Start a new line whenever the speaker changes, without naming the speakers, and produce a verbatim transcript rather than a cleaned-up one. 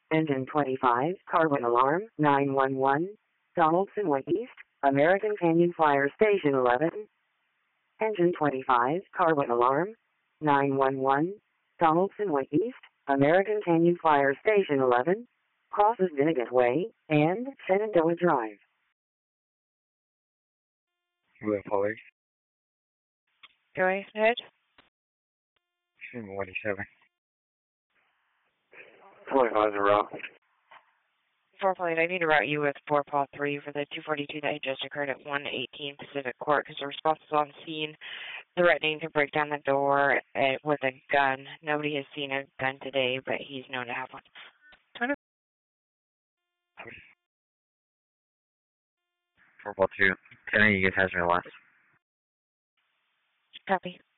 Engine twenty-five, carbon alarm, nine one one, Donaldson Way East, American Canyon Fire Station eleven. Engine twenty-five, carbon alarm, nine one one, Donaldson Way East, American Canyon Fire Station eleven, crosses Vinegat Way and Shenandoah Drive.
Blue Police.
Go ahead.
forty-seven.
twenty-five is a route.
four point, I need to route you with four Paul three for the two forty-two that just occurred at one eighteen Pacific Court because the response is on scene threatening to break down the door uh, with a gun. Nobody has seen a gun today, but he's known to have one.
four Paul two. Can you guys have me last?
Copy.